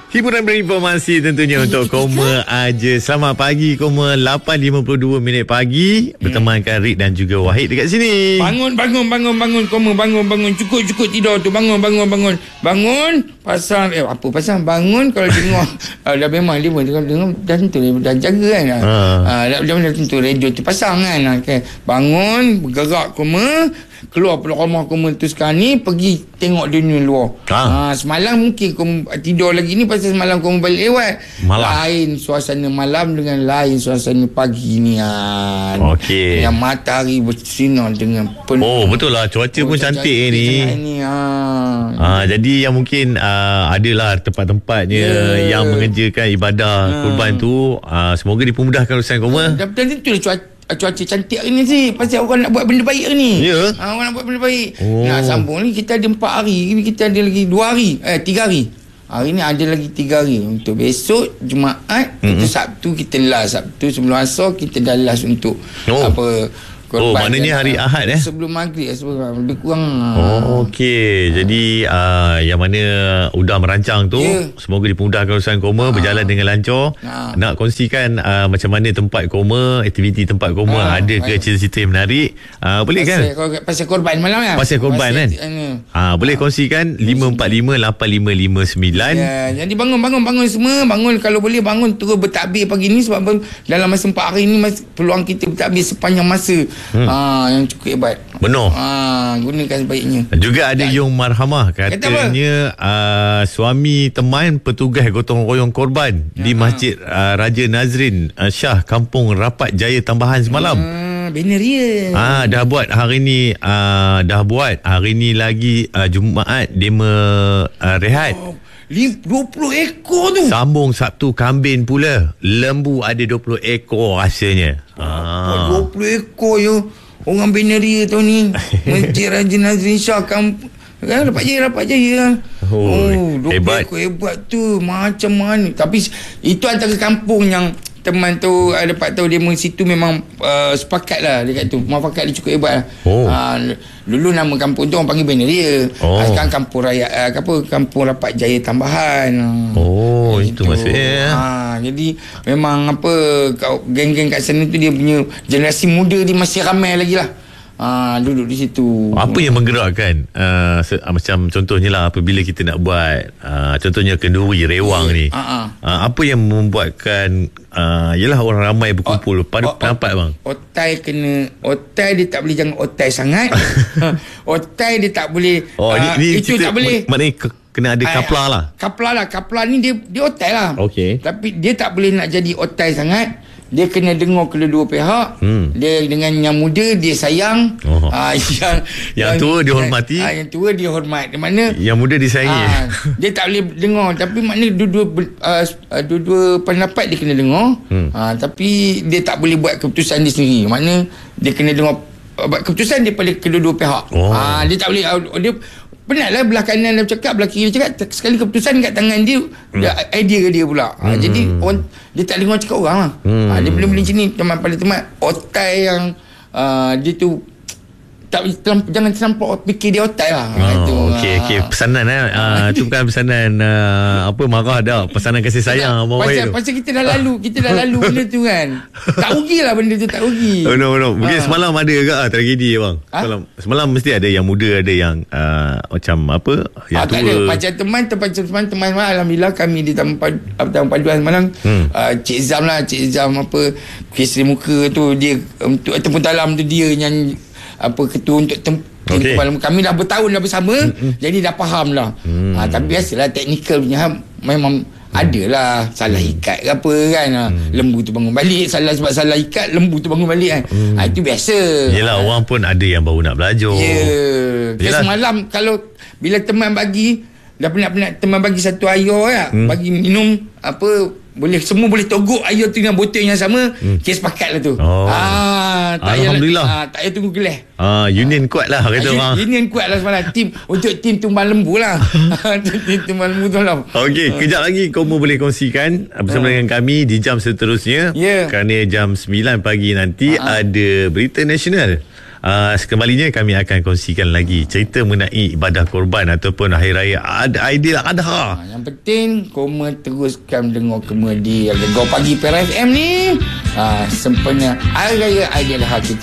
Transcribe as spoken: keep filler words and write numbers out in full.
Hiburan berinformasi tentunya untuk Koma aja. Selamat pagi Koma, lapan lima puluh dua minit pagi. Bertemankan Rick dan juga Wahid dekat sini. Bangun, bangun, bangun, bangun Koma, bangun, bangun. Cukup, cukup tidur tu. Bangun, bangun, bangun. Bangun, pasang, eh apa pasang? Bangun kalau dengar. uh, dah memang dia pun dengar, dah tentu dah jaga kan. Ha. Uh, dah, dah, dah tentu radio tu pasang kan. Okay. Bangun, bergerak Koma. Keluar pada rumah Koma tu sekarang ni, pergi tengok dunia luar. Ha. Ha, semalam mungkin Koma tidur lagi ni pasal semalam Koma balik lewat. Malam. Lain suasana malam dengan lain suasana pagi ni. Ha. Okey. Yang matahari bersinar dengan penuh. Oh betul lah, cuaca oh, pun cantik, cantik ni. ni ha. Ha, jadi yang mungkin uh, adalah tempat-tempatnya yeah. yang mengerjakan ibadah ha. kurban tu, uh, semoga dipermudahkan urusan Koma. Dan tentu lah cuaca cuaca cantik hari ni sih, pasal orang nak buat benda baik hari ni. Ya. Ha, orang nak buat benda baik. Oh. Nak sambung ni kita ada empat hari, kita ada lagi dua hari, eh tiga hari. Hari ni ada lagi tiga hari. Untuk besok Jumaat, mm-hmm. untuk Sabtu kita last. Sabtu sebelum asar kita dah last untuk oh. apa Oh, maknanya hari Ahad eh? Sebelum maghrib, sebelum lebih kurang. Oh, okey. Jadi uh, yang mana udah merancang tu, yeah. semoga dipermudahkan urusan Koma, ha. berjalan dengan lancar. Ha. Nak kongsikan uh, macam mana tempat Koma, aktiviti tempat Koma, ha. ada ke cerita-cerita yang menarik? Uh, boleh pasal, kan? Pasal korban malam kan? Pasal korban pasal, kan? Uh, boleh ha. kongsikan lima empat lima lapan lima lima sembilan. Ya, jadi bangun, bangun, bangun semua. Bangun, kalau boleh bangun terus bertakbir pagi ni, sebab dalam masa empat hari ni peluang kita bertakbir sepanjang masa. Hmm. Ha, yang cukup hebat. Benar. Ha, gunakan sebaiknya. Juga ada Yung Marhamah katanya uh, suami teman petugas gotong royong korban ya. di Masjid uh, Raja Nazrin uh, Shah Kampung Rapat Jaya Tambahan semalam. Ha, benar ya. Ah, dah buat hari ni, uh, dah buat hari ni lagi uh, Jumaat dema uh, rehat. Oh. dua puluh ekor tu. Sambung Sabtu kambing pula. Lembu ada dua puluh ekor rasanya. Ah. dua puluh ekor je. Orang Benaria tu ni. Masjid Raja Nazrin Shah Kampung. Kan dapat jaya, dapat jaya. Oh, oh dua puluh hebat. Ekor hebat tu. Macam mana. Tapi itu antara kampung yang teman tu uh, dapat tahu dia situ memang uh, sepakat lah dekat tu. Muafakat dia cukup hebat lah. Oh. Uh, dulu nama kampung tu orang panggil Benaria. Oh. Uh, sekarang kampung raya uh, apa kampung Rapat Jaya Tambahan. Oh, itu maksudnya. Uh, jadi memang apa geng-geng kat sana tu dia punya generasi muda dia masih ramai lagi lah. Ah, duduk di situ. Apa yang menggerakkan uh, se- uh, macam contohnya lah apabila kita nak buat uh, contohnya kenduri rewang yeah. ni. Uh-huh. Uh, apa yang membuatkan uh, yalah orang ramai berkumpul. Pada o- pendapat bang. Otai kena otai dia tak boleh jangan otai sangat. Otai dia tak boleh oh, uh, ni, ni itu tak boleh. Maknanya ke- kena ada kapla lah. Kapla lah, kapla ni dia dia otai lah. Okey. Tapi dia tak boleh nak jadi otai sangat. Dia kena dengar kedua-dua pihak. Hmm. Dia dengan yang muda dia sayang. Oh. Uh, yang, yang tua dia hormati. Uh, yang tua dia hormat. Di mana yang muda disayangi. Uh, dia tak boleh dengar. Tapi maknanya dua-dua uh, dua-dua pendapat dia kena dengar. Hmm. Uh, tapi dia tak boleh buat keputusan dia sendiri. Maknanya dia kena dengar uh, buat keputusan daripada kedua-dua pihak. Oh. Uh, dia tak boleh uh, dia penatlah belah kanan dia cakap, belah kiri dia cakap, sekali keputusan kat tangan dia, hmm. dia idea ke dia pula. Hmm. Ha, jadi orang dia tak dengar cakap orang lah. Hmm. Ha, dia benda-benda macam ni teman pada teman otai yang uh, dia tu tak terlamp, jangan terlampau fikir dia otai lah. Oh, okey okey pesanan eh uh, tu bukan pesanan uh, apa marah dah, pesanan kasih sayang abang pasal, pasal kita dah lalu kita dah lalu benda tu kan. Tak rugilah benda tu, tak rugi. Oh no no. Mungkin ha. semalam ada ke ah, tragedi bang. Ha? Semalam semalam mesti ada yang muda, ada yang uh, macam apa yang ha, tua. Tak ada. Macam teman tempat teman teman alhamdulillah kami di Taman Taman Paduan semalam hmm. uh, Cik Zam lah, Cik Zam apa kisri muka tu dia untuk tempur dalam tu dia yang apa ketua untuk tem- okay. kami dah bertahun dah bersama mm-hmm. jadi dah faham lah. mm. ha, tapi biasalah teknikal punya memang mm. adalah salah ikat ke apa kan. mm. Lembu tu bangun balik, salah sebab salah ikat lembu tu bangun balik kan. mm. ha, itu biasa. Yelah ha. orang pun ada yang baru nak belajar. Ya yeah. Semalam kalau bila teman bagi dah penat-penat teman bagi satu air ya, mm. bagi minum apa boleh semua boleh togok air tu dengan botol yang sama. hmm. Kes pakat lah tu. oh. ah, tak Alhamdulillah payah, ah, tak payah tunggu gelas. ah, Union kuat lah kata ah, orang. Union kuat lah semalam. Tim untuk tim tumbang lembu lah. Tim tumbang lembu tu lah. Okey, ah. kejap lagi kamu boleh kongsikan bersama ah. dengan kami di jam seterusnya. yeah. Kerana jam sembilan pagi nanti ah. ada berita nasional. uh, sekembalinya kami akan kongsikan lagi cerita mengenai ibadah korban ataupun hari raya Aidil Adha. Ha, yang penting koma teruskan dengar komedi Go Pagi P R F M ni. Ha, sempena hari raya Aidil Adha kita